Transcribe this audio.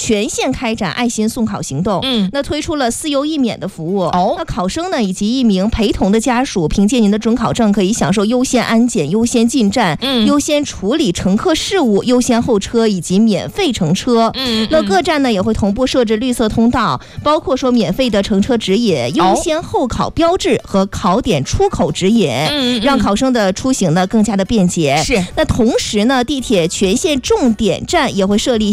全线开展爱心送考行动。那推出了4优1免的服务。那考生呢以及1名陪同的家属，凭借您的准考证，可以享受优先安检、优先进站、优先处理乘客事务、优先候车以及免费乘车。那各站呢也会同步设置绿色通道，包括说免费的乘车指引、优先候考标志和考点出口指引，让考生的出行呢更加的便捷。是。那同时呢，地铁全线重点站也会设立